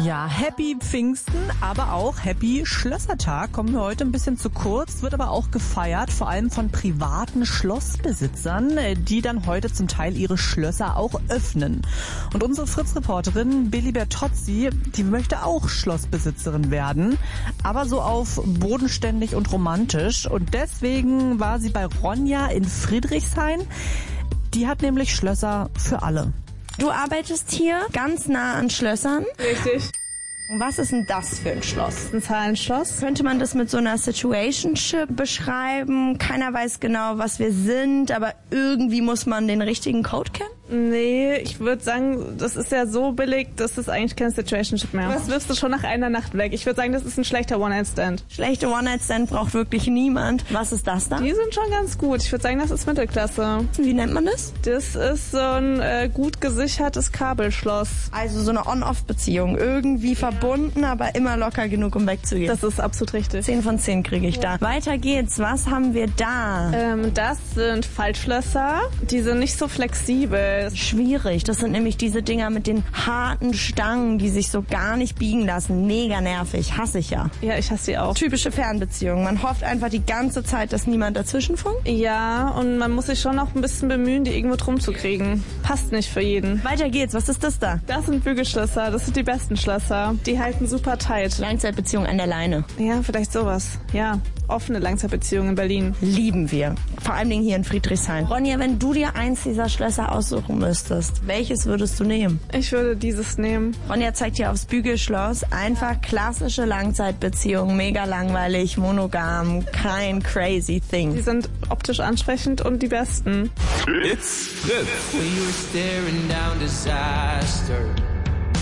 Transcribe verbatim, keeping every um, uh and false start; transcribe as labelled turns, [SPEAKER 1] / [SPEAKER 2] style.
[SPEAKER 1] Ja, Happy Pfingsten, aber auch Happy Schlössertag. Kommen wir heute ein bisschen zu kurz, wird aber auch gefeiert, vor allem von privaten Schlossbesitzern, die dann heute zum Teil ihre Schlösser auch öffnen. Und unsere Fritz-Reporterin Billy Bertozzi, die möchte auch Schlossbesitzerin werden, aber so auf bodenständig und romantisch. Und deswegen war sie bei Ronja in Friedrichshain. Die hat nämlich Schlösser für alle.
[SPEAKER 2] Du arbeitest hier ganz nah an Schlössern.
[SPEAKER 3] Richtig.
[SPEAKER 2] Was ist denn das für ein Schloss?
[SPEAKER 3] Ein Zahlenschloss.
[SPEAKER 2] Könnte man das mit so einer Situationship beschreiben? Keiner weiß genau, was wir sind, aber irgendwie muss man den richtigen Code kennen?
[SPEAKER 3] Nee, ich würde sagen, das ist ja so billig, das ist eigentlich keine Situationship mehr. Das wirfst du schon nach einer Nacht weg. Ich würde sagen, das ist ein schlechter One-Night-Stand.
[SPEAKER 2] Schlechte One-Night-Stand braucht wirklich niemand. Was ist das da?
[SPEAKER 3] Die sind schon ganz gut. Ich würde sagen, das ist Mittelklasse.
[SPEAKER 2] Wie nennt man das?
[SPEAKER 3] Das ist so ein äh, gut gesichertes Kabelschloss.
[SPEAKER 2] Also so eine On-Off-Beziehung. Irgendwie verbunden, aber immer locker genug, um wegzugehen.
[SPEAKER 3] Das ist absolut richtig.
[SPEAKER 2] zehn von zehn kriege ich da. Weiter geht's. Was haben wir da?
[SPEAKER 3] Ähm, das sind Faltschlösser. Die sind nicht so flexibel.
[SPEAKER 2] Schwierig. Das sind nämlich diese Dinger mit den harten Stangen, die sich so gar nicht biegen lassen. Mega nervig. Hasse ich ja.
[SPEAKER 3] Ja, ich hasse die auch.
[SPEAKER 2] Typische Fernbeziehung. Man hofft einfach die ganze Zeit, dass niemand dazwischenfunkt.
[SPEAKER 3] Ja, und man muss sich schon noch ein bisschen bemühen, die irgendwo drum zu kriegen. Passt nicht für jeden.
[SPEAKER 2] Weiter geht's. Was ist das da?
[SPEAKER 3] Das sind Bügelschlösser. Das sind die besten Schlösser. Die halten super tight.
[SPEAKER 2] Langzeitbeziehung an der Leine.
[SPEAKER 3] Ja, vielleicht sowas. Ja, offene Langzeitbeziehung in Berlin.
[SPEAKER 2] Lieben wir. Vor allem hier in Friedrichshain. Ronja, wenn du dir eins dieser Schlösser aussuchen müsstest, welches würdest du nehmen?
[SPEAKER 3] Ich würde dieses nehmen.
[SPEAKER 2] Ronja zeigt hier aufs Bügelschloss. Einfach klassische Langzeitbeziehung. Mega langweilig, monogam, kein crazy thing.
[SPEAKER 3] Die sind optisch ansprechend und die besten.
[SPEAKER 4] It's Fritz.
[SPEAKER 5] When you were staring down disaster.